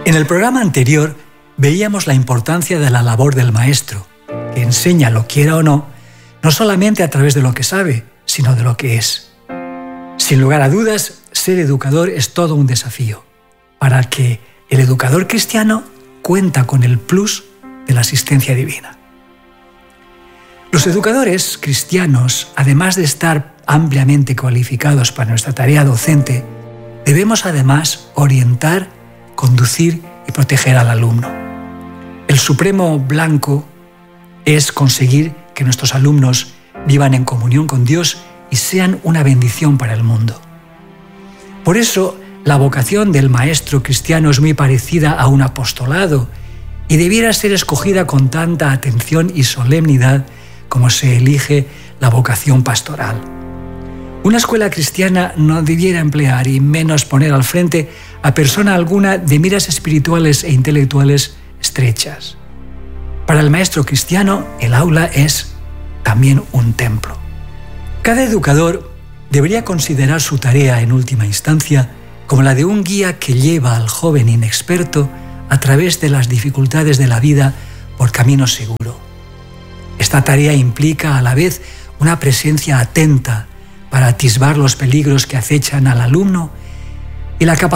En el programa anterior veíamos la importancia de la labor del maestro, que enseña, lo quiera o no, no solamente a través de lo que sabe, sino de lo que es. Sin lugar a dudas, ser educador es todo un desafío, para que el educador cristiano cuenta con el plus de la asistencia divina. Los educadores cristianos, además de estar ampliamente cualificados para nuestra tarea docente, debemos además orientar, conducir y proteger al alumno. El supremo blanco es conseguir que nuestros alumnos vivan en comunión con Dios y sean una bendición para el mundo. Por eso, la vocación del maestro cristiano es muy parecida a un apostolado y debiera ser escogida con tanta atención y solemnidad como se elige la vocación pastoral. Una escuela cristiana no debiera emplear y menos poner al frente a persona alguna de miras espirituales e intelectuales estrechas. Para el maestro cristiano, el aula es también un templo. Cada educador debería considerar su tarea en última instancia como la de un guía que lleva al joven inexperto a través de las dificultades de la vida por camino seguro. Esta tarea implica a la vez una presencia atenta para atisbar los peligros que acechan al alumno y la capacidad